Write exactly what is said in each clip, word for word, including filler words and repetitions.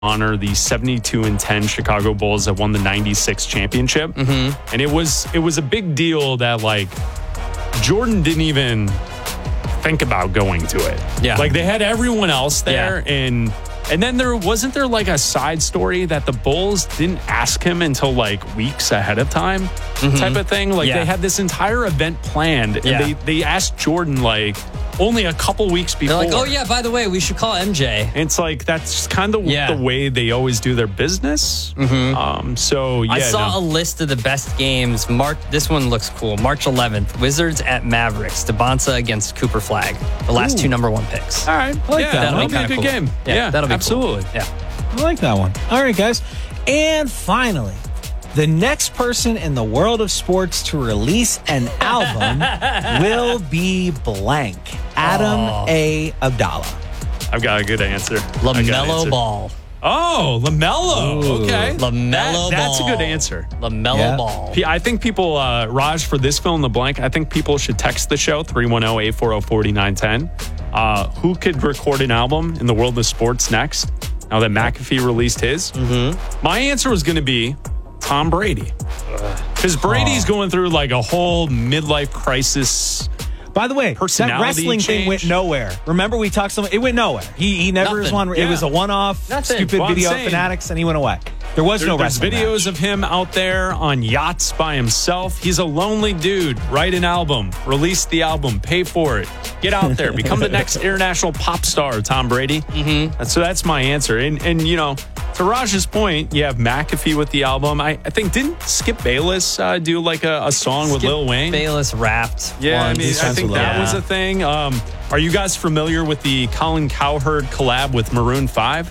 honor the seventy-two and ten Chicago Bulls that won the ninety-six championship. Mm-hmm. And it was it was a big deal that, like, Jordan didn't even think about going to it. Yeah. Like, they had everyone else there, Yeah. and and then there wasn't there like a side story that the Bulls didn't ask him until like weeks ahead of time, mm-hmm. type of thing. Like, yeah. they had this entire event planned, and Yeah. they they asked Jordan like only a couple weeks before. They're like, oh yeah, by the way, we should call M J. And it's like, that's kind of Yeah. the way they always do their business. Mm-hmm. Um, so yeah, I saw no. a list of the best games. March. This one looks cool. March eleventh, Wizards at Mavericks. Debonsa against Cooper Flag. The last Ooh. two number one picks. All right, I like yeah, that. that'll That'll be be a good cool. game. Yeah, Yeah, that'll be absolutely. Cool. Yeah. I like that one. All right, guys. And finally, the next person in the world of sports to release an album will be blank. Adam Oh. A. Abdallah. I've got a good answer. I got an LaMelo answer. Ball. Oh, LaMelo. Ooh. Okay, LaMelo That- That's a Ball. good answer. LaMelo Yeah. Ball. P- I think people, uh, Raj, for this fill in the blank, I think people should text the show, three one zero, eight four zero, four nine one zero. Uh, who could record an album in the world of sports next, now that McAfee released his? Mm-hmm. My answer was going to be Tom Brady. Because Brady's going through like a whole midlife crisis. By the way, that Personality wrestling thing change. went nowhere. Remember, we talked some. It went nowhere. He he never Nothing. is one. It Yeah. was a one-off, Nothing. stupid Well, I'm video saying- fanatics, and he went away. There was There- no there's wrestling videos match. of him out there on yachts by himself. He's a lonely dude. Write an album, release the album, pay for it, get out there, become the next international pop star, Tom Brady. Mm-hmm. So that's my answer. And and you know, to Raj's point, you have McAfee with the album. I, I think didn't Skip Bayless uh, do like a, a song with Skip Lil Wayne? Bayless rapped. Yeah, I once. mean, I friends think with Lil that Wayne. was a thing. Um, are you guys familiar with the Colin Cowherd collab with Maroon five?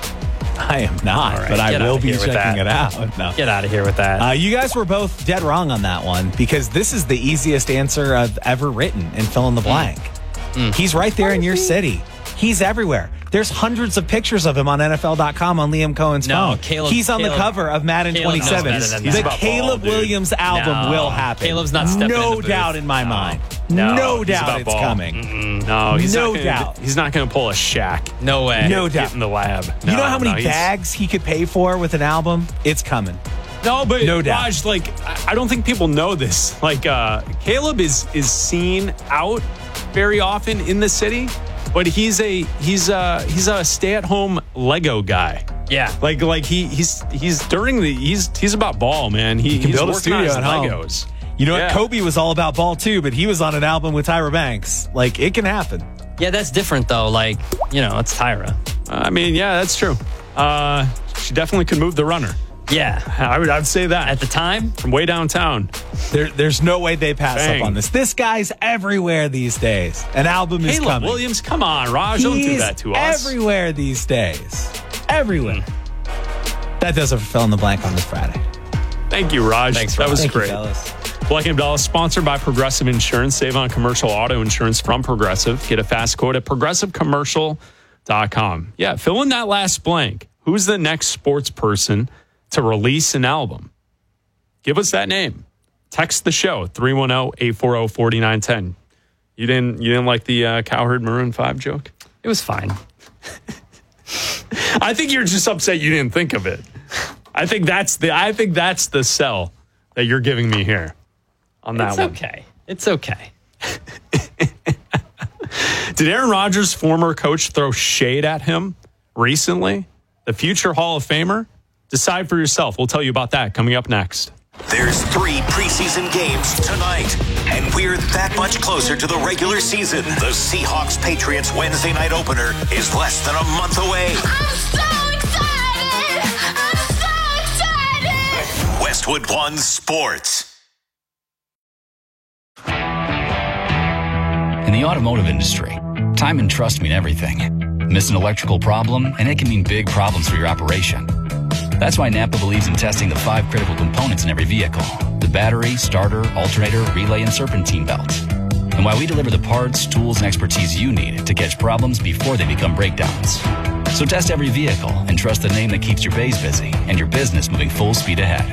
I am not, All right, but I get will outta be here with checking it that. out. No. Get out of here with that. Uh, you guys were both dead wrong on that one because this is the easiest answer I've ever written in fill in the blank. He's right there in your city. He's everywhere. There's hundreds of pictures of him on N F L dot com on Liam Cohen's No, phone. Caleb- He's on Caleb- the cover of Madden Caleb knows twenty-seven. better than The that. He's about Caleb ball, dude. Williams album No. will happen. Caleb's not stepping No in the booth. doubt in my No. mind. No, No, he's doubt about it's ball. coming. No, he's No not gonna, doubt. He's not going to pull a Shaq. no way. No Get doubt. in the lab. You No, know how many no, he's- bags he could pay for with an album? It's coming. No, but No doubt. Raj, like, I- I don't think people know this. Like, uh, Caleb is is seen out very often in the city, but he's a he's a he's a stay at home Lego guy. Yeah. Like like he he's he's during the he's he's about ball, man. He, can he's build a working on studio his at home. Legos. You know Yeah. what? Kobe was all about ball too, but he was on an album with Tyra Banks. Like, it can happen. Yeah, that's different though. Like, you know, it's Tyra. I mean, yeah, that's true. Uh, she definitely could move the runner. Yeah. I would I'd say that At the time, from way downtown. There, there's no way they pass Bang. up on this. This guy's everywhere these days. An album is Caleb coming. Williams, come on, Raj, don't do He's that to us. everywhere these days. Everywhere. That does it for Fill in the Blank on this Friday. Thank you, Raj. Thanks, that Raj. was Thank great. you, fellas. Blank and Abdallah, sponsored by Progressive Insurance. Save on commercial auto insurance from Progressive. Get a fast quote at progressive commercial dot com. Yeah, fill in that last blank. Who's the next sports person to release an album? Give us that name. Text the show, three one zero, eight four zero, four nine one zero. You didn't you didn't like the uh, Cowherd Maroon five joke? it was fine. I think you're just upset you didn't think of it. I think that's the I think that's the sell that you're giving me here on that It's one. okay. It's okay. Did Aaron Rodgers' former coach throw shade at him recently? The future Hall of Famer? Decide for yourself. We'll tell you about that coming up next. There's three preseason games tonight, and we're that much closer to the regular season. The Seahawks-Patriots Wednesday night opener is less than a month away. I'm so excited! I'm so excited! Westwood One Sports. In the automotive industry, time and trust mean everything. Miss an electrical problem, and it can mean big problems for your operation. That's why Napa believes in testing the five critical components in every vehicle: the battery, starter, alternator, relay, and serpentine belt. And why we deliver the parts, tools, and expertise you need to catch problems before they become breakdowns. So test every vehicle and trust the name that keeps your bays busy and your business moving full speed ahead.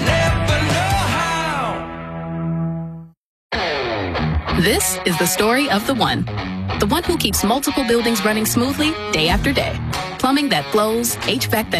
This is the story of the one. The one who keeps multiple buildings running smoothly day after day. Plumbing that flows, H V A C that